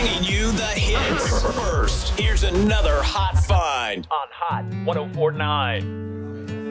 bringing you the hits. First, here's another hot find on Hot 1049.